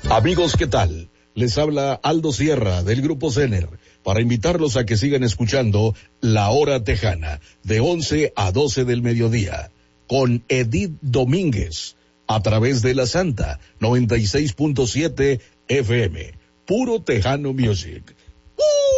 Amigos, ¿qué tal? Les habla Aldo Sierra del Grupo Zener para invitarlos a que sigan escuchando La Hora Tejana de 11 a 12 del mediodía con Edith Domínguez a través de La Santa 96.7 FM. Puro Tejano Music.